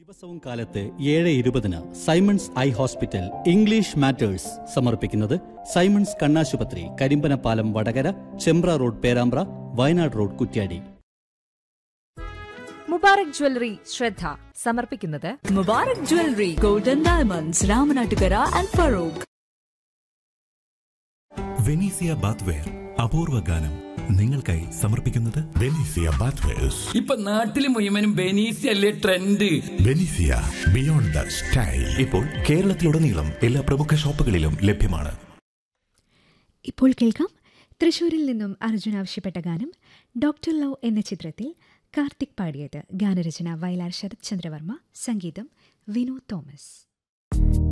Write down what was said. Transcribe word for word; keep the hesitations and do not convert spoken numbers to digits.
ദിവസവും കാലത്ത് ഏഴ് ഇരുപതിന് Symons eye hospital English matters സമർപ്പിക്കുന്നത് സൈമൺസ് കണ്ണാശുപത്രി, Karimbanapalam Vadakara, Chembra road Perambra, Wayanad road Kuttiadi. Mubarak jewellery ശ്രദ്ധ സമർപ്പിക്കുന്നത് Mubarak jewellery, golden diamonds, Ramanattukara and Farooq. Venezia bathware അപൂർവ ഗാനം നിങ്ങൾക്കായി സമർപ്പിക്കുന്നത് ബെനീസിയ ബാത്ത്വെയർസ്. ഇപ്പൊ നാട്ടില് മുഴുവനും ബെനീസിയ അല്ലേ ട്രെൻഡ്. ബെനീസിയ ബിയോണ്ട് ദ സ്റ്റൈൽ ഇപ്പോൾ കേരളത്തിലുടനീളം എല്ലാ പ്രമുഖ ഷോപ്പുകളിലും ലഭ്യമാണ്. ഇപ്പോൾ കേൾക്കാം തൃശൂരിൽ നിന്നും അർജുൻ ആവശ്യപ്പെട്ട ഗാനം. ഡോക്ടർ ലവ് എന്ന ചിത്രത്തിൽ കാർത്തിക് പാടിയത്. ഗാനരചന വയലാർ ശരത് ചന്ദ്രവർമ്മ, സംഗീതം വിനു തോമസ്.